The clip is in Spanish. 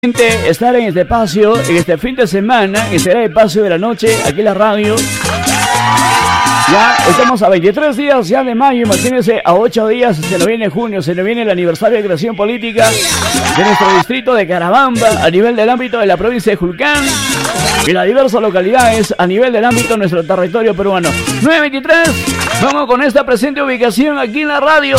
Estar en este espacio, en este fin de semana, que será el espacio de la noche, aquí en la radio. Ya estamos a 23 días ya de mayo, imagínense, a 8 días se nos viene junio, se nos viene el aniversario de creación política de nuestro distrito de Carabamba, a nivel del ámbito de la provincia de Julcán y las diversas localidades a nivel del ámbito de nuestro territorio peruano. 9:23, vamos con esta presente ubicación aquí en la radio.